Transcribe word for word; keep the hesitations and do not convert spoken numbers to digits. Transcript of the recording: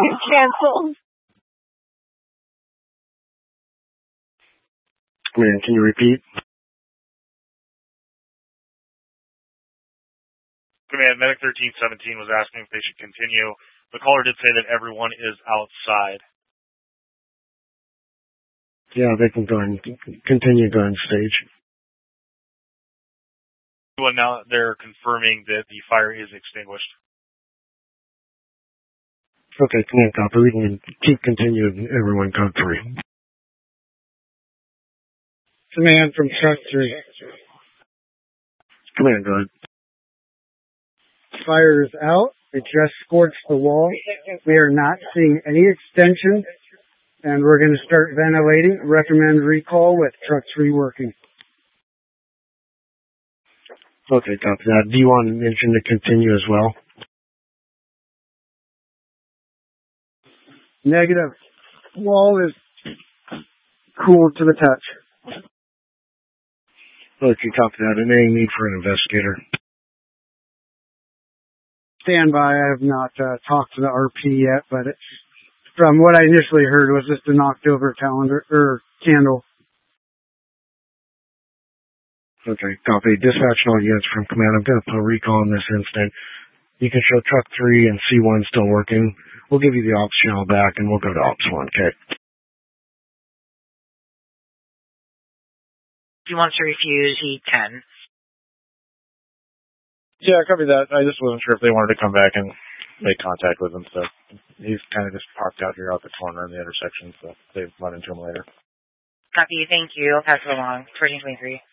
Cancel. Man, can you repeat? Command, Medic thirteen seventeen was asking if they should continue. The caller did say that everyone is outside. Yeah, they can go and continue going stage. Well, now they're confirming that the fire is extinguished. Okay, command copy. We can keep continuing. Everyone code three. Command from truck three. Command, go ahead. Fire is out. It just scorched the wall. We are not seeing any extension, and we're going to start ventilating. Recommend recall with truck three working. Okay, copy that. Do you want to mention to continue as well? Negative. Wall is cool to the touch. Okay, copy that. And any need for an investigator? Stand by. I have not uh, talked to the R P yet, but it's, from what I initially heard, was just a knocked over calendar or candle. Okay, copy. Dispatch all units from command. I'm going to put a recall in this instant. You can show truck three and C one still working. We'll give you the ops channel back, and we'll go to ops one. Okay. He wants to refuse E ten. Yeah, copy that. I just wasn't sure if they wanted to come back and make contact with him, so he's kind of just parked out here out the corner in the intersection, so they've run into him later. Copy, thank you. I'll pass it along. twenty twenty-three.